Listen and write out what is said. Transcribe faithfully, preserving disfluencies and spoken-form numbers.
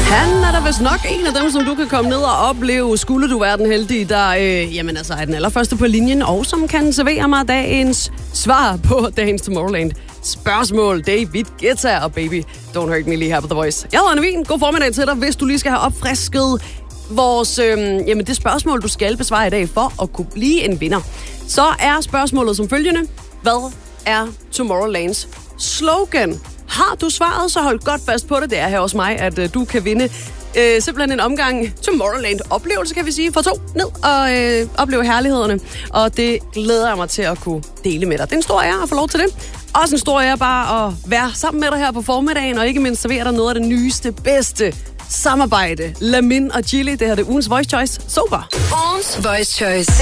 Han er der vist nok en af dem, som du kan komme ned og opleve, skulle du være den heldige, der øh, jamen altså, er den allerførste på linjen, og som kan servere mig dagens svar på dagens Tomorrowland. Spørgsmål, David Guetta og Baby Don't Hurt Me lige her på The Voice. Jeg hedder Nevin. God formiddag til dig, hvis du lige skal have opfrisket vores, øh, jamen det spørgsmål, du skal besvare i dag for at kunne blive en vinder. Så er spørgsmålet som følgende. Hvad er Tomorrowlands slogan? Har du svaret, så hold godt fast på det. Det er her hos mig, at øh, du kan vinde øh, simpelthen en omgang Tomorrowland-oplevelse, kan vi sige, for to ned og øh, opleve herlighederne. Og det glæder jeg mig til at kunne dele med dig. Det er en stor ære at få lov til det. Også en stor ære bare at være sammen med dig her på formiddagen, og ikke mindst servere dig noget af det nyeste, bedste samarbejde. Lamin og Chili, det her det er ugens Voice Choice. Super! Ugens Voice Choice.